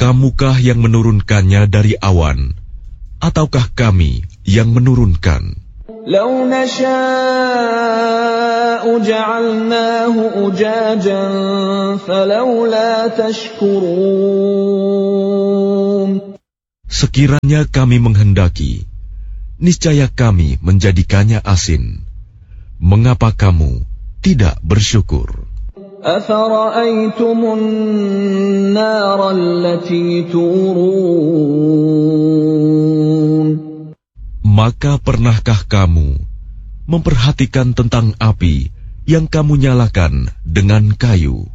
Kamukah yang menurunkannya dari awan, ataukah kami yang menurunkan? لو نشاء جعلناه أجاجا فلولا تشكرون. Sekiranya kami menghendaki, niscaya kami menjadikannya asin. Mengapa kamu tidak bersyukur? أفرأيتم النار التي تورون. Maka pernahkah kamu memperhatikan tentang api yang kamu nyalakan dengan kayu?